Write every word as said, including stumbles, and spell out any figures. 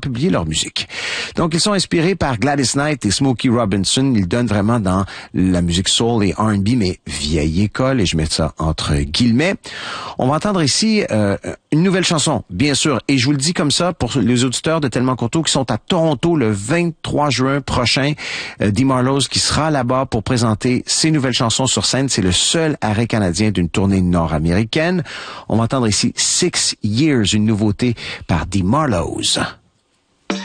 publier leur musique. Donc, ils sont inspirés par Gladys Knight et Smokey Robinson. Ils donnent vraiment dans la musique soul et R and B, mais vieille école, et je mets ça entre guillemets. On va entendre ici euh, une nouvelle chanson, bien sûr, et je vous le dis comme ça pour les auditeurs de Tellement Courteau qui sont à Toronto le vingt-trois juin prochain. Euh, Dee Marlowe qui sera là-bas pour présenter ses nouvelles chansons sur scène. C'est le seul arrêt canadien d'une tournée nord-américaine. On va entendre ici Six Years, une nouveauté par Dee Marlowe.